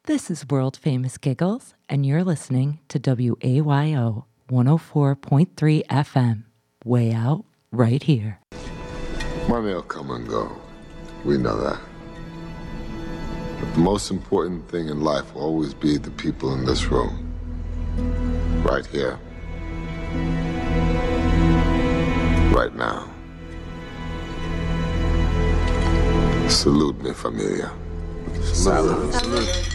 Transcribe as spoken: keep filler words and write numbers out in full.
This is World Famous Giggles, and you're listening to W A Y O one oh four point three F M. Way out, right here. Money will come and go. We know that. But the most important thing in life will always be the people in this room. Right here. Right now. Salute, mi familia. Salute. Salute.